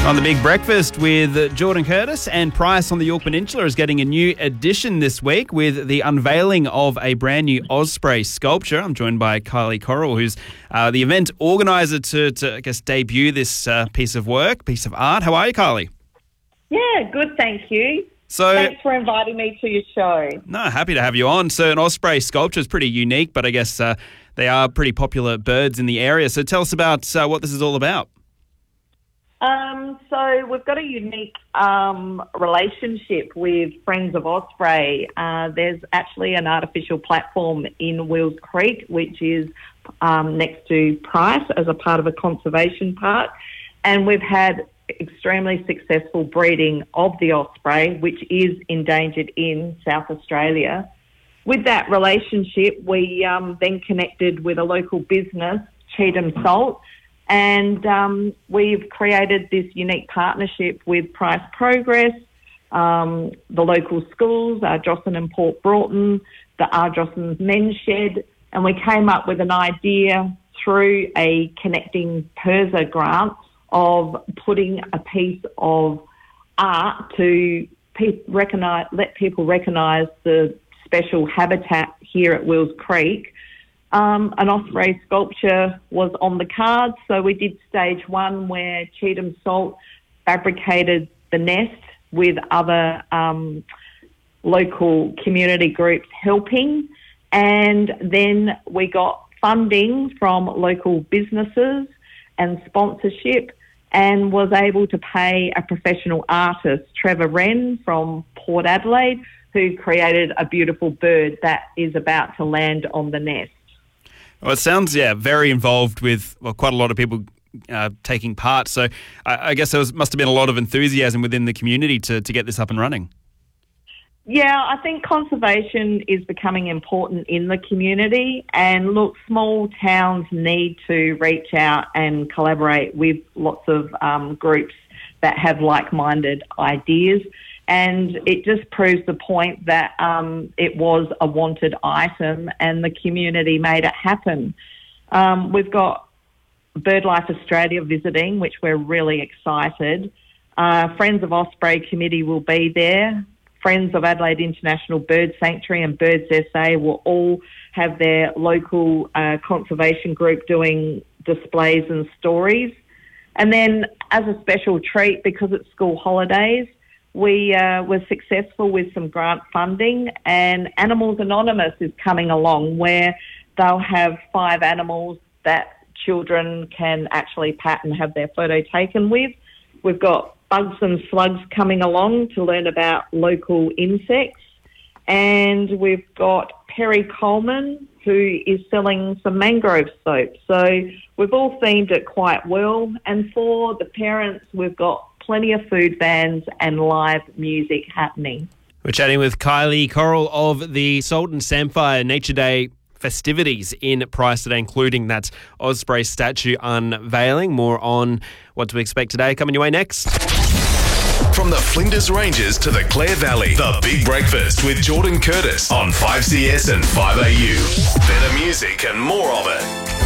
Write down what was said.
On the Big Breakfast with Jordan Curtis, and Price on the Yorke Peninsula is getting a new addition this week with the unveiling of a brand new Osprey sculpture. I'm joined by Kylie Coral, who's the event organiser to debut this piece of art. How are you, Kylie? Yeah, good, thank you. Thanks for inviting me to your show. No, happy to have you on. So an Osprey sculpture is pretty unique, but I guess they are pretty popular birds in the area. So tell us about what this is all about. So we've got a unique relationship with Friends of Osprey. There's actually an artificial platform in Wills Creek, which is next to Price as a part of a conservation park. And we've had extremely successful breeding of the osprey, which is endangered in South Australia. With that relationship, we then connected with a local business, Cheetham Salt, and we've created this unique partnership with Price Progress, the local schools, Ardrossan and Port Broughton, the Ardrossan's Men's Shed, and we came up with an idea through a Connecting PIRSA grant of putting a piece of art to let people recognise the special habitat here at Wills Creek. An osprey sculpture was on the cards, so we did stage one where Cheetham Salt fabricated the nest with other local community groups helping, and then we got funding from local businesses and sponsorship, and was able to pay a professional artist, Trevor Wren from Port Adelaide, who created a beautiful bird that is about to land on the nest. Well, it sounds, very involved with quite a lot of people taking part. So I guess there must have been a lot of enthusiasm within the community to get this up and running. Yeah, I think conservation is becoming important in the community. And look, small towns need to reach out and collaborate with lots of groups that have like-minded ideas. And it just proves the point that it was a wanted item and the community made it happen. We've got BirdLife Australia visiting, which we're really excited. Friends of Osprey Committee will be there. Friends of Adelaide International Bird Sanctuary and Birds SA will all have their local conservation group doing displays and stories. And then as a special treat, because it's school holidays, we were successful with some grant funding, and Animals Anonymous is coming along, where they'll have 5 animals that children can actually pat and have their photo taken with. We've got Bugs and Slugs coming along to learn about local insects. And we've got Perry Coleman, who is selling some mangrove soap. So we've all themed it quite well. And for the parents, we've got plenty of food vans and live music happening. We're chatting with Kylie Coral of the Salt and Samphire Nature Day festivities in Price today, including that Osprey statue unveiling. More on what to expect today coming your way next. From the Flinders Ranges to the Clare Valley, The Big Breakfast with Jordan Curtis on 5CS and 5AU. Better music and more of it.